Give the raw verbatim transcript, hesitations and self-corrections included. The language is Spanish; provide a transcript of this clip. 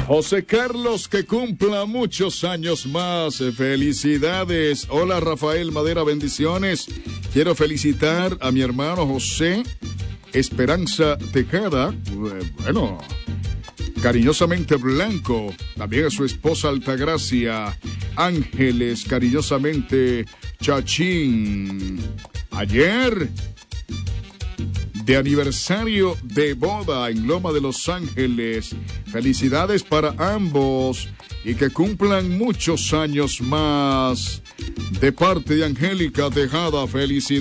José Carlos, que cumpla muchos años más. Felicidades. Hola, Rafael Madera, bendiciones. Quiero felicitar a mi hermano José Esperanza Tejada. Bueno, cariñosamente Blanco. También a su esposa Altagracia Ángeles, cariñosamente Chachín. Ayer, de aniversario de boda en Loma de Los Ángeles. Felicidades para ambos y que cumplan muchos años más. De parte de Angélica Tejada, felicidades.